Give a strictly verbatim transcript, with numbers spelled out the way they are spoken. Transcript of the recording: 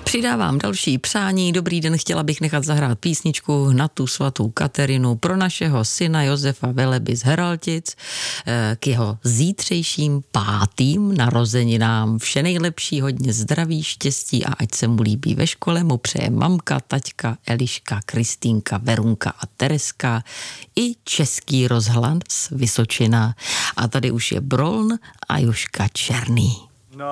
Přidávám další přání. Dobrý den, chtěla bych nechat zahrát písničku na tu svatou Katerinu pro našeho syna Josefa Veleby z Heraltic k jeho zítřejším pátým narozeninám. Vše nejlepší, hodně zdraví, štěstí a ať se mu líbí ve škole, mu přeje mamka, taťka, Eliška, Kristýnka, Verunka a Tereska i Český rozhlas Vysočina. A tady už je Broln a Jožka Černý.